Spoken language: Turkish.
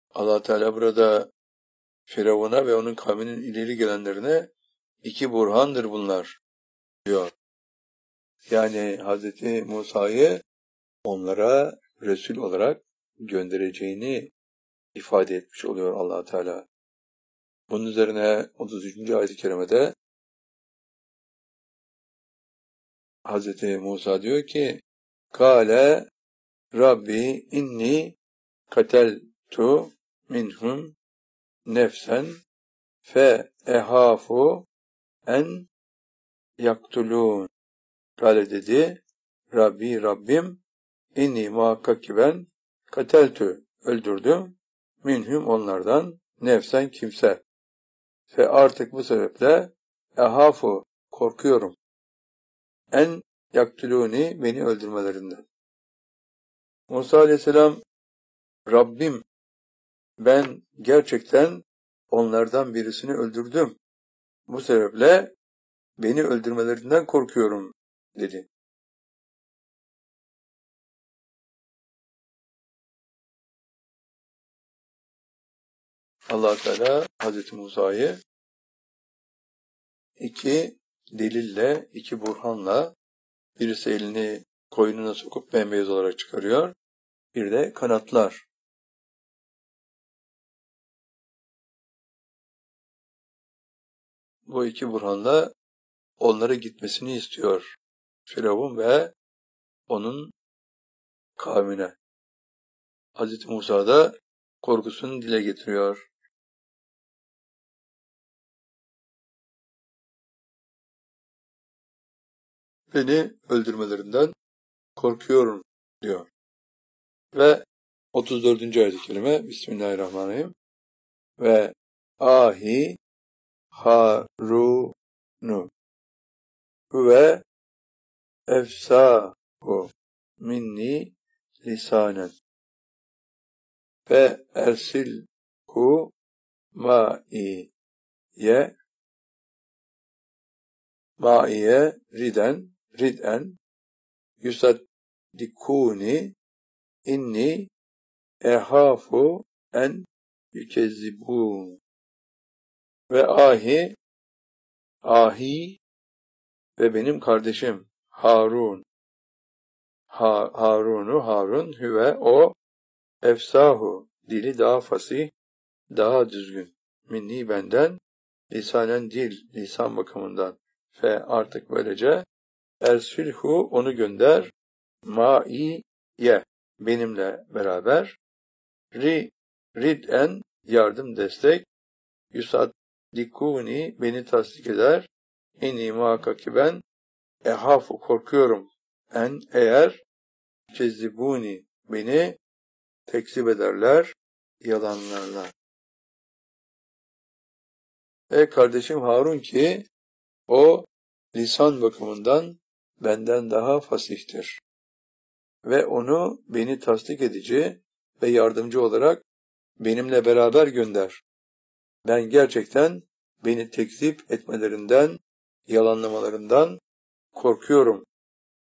Allah Teala burada Firavun'a ve onun kavminin ileri gelenlerine iki burhandır bunlar diyor. Yani Hz. Musa'yı onlara Resul olarak göndereceğini ifade etmiş oluyor Allah Teala. Bunun üzerine 33. ayet-i kerimede Hz. Musa diyor ki Kale Rabbi inni kateltu minhum nefsen fe ehafu en yaktulun. Kale dedi Rabbim inni muhakkak ki ben kateltü öldürdüm minhum onlardan nefsen kimse. Ve artık bu sebeple ehafu korkuyorum. En yaktuluni beni öldürmelerinden. Musa aleyhisselam Rabbim ben gerçekten onlardan birisini öldürdüm. Bu sebeple beni öldürmelerinden korkuyorum dedi. Allah Teala Hazreti Musa'yı iki delille, iki burhanla birisi elini koynuna sokup bembeyaz olarak çıkarıyor. Bir de kanatlar. Bu iki burhanla onlara gitmesini istiyor Firavun ve onun kavmine. Hazreti Musa da korkusunu dile getiriyor. Beni öldürmelerinden korkuyorum diyor. Ve 34. ayet-i kerime Bismillahirrahmanirrahim. Ve ahi Harunu ve efsahu minni lisanen ve ersilhu ma'iye riden yusaddikuni inni ehafu en yükezzibun ve ahi ve benim kardeşim Harun Harun hüve o efsahu dili daha fasih daha düzgün minni benden lisanen lisan bakımından ve artık böylece ersilhu onu gönder ma'iye benimle beraber rid'en yardım destek yusaddikuni beni tasdik eder inni muhakkak ki ben ehafu korkuyorum eğer kezzibuni beni tekzip ederler yalanlarlar. Kardeşim Harun ki o lisan bakımından benden daha fasihtir. Ve onu beni tasdik edici ve yardımcı olarak benimle beraber gönder. Ben gerçekten beni tekzip etmelerinden, yalanlamalarından korkuyorum